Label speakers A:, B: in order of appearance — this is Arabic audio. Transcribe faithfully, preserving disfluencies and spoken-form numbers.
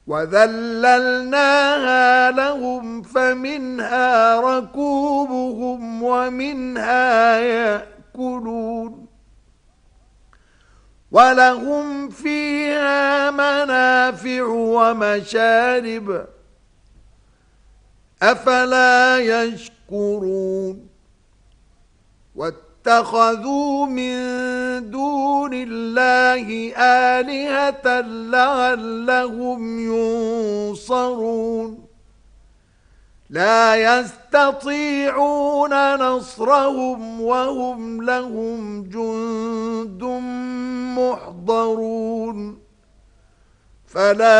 A: وذللناها لهم فمنها ركوبهم ومنها يأكلون ولهم فيها منافع ومشارب أفلا يشكرون واتخذوا من دون الله آلهة لعلهم ينصرون لا يستطيعون نصرهم وهم لهم جند محضرون فلا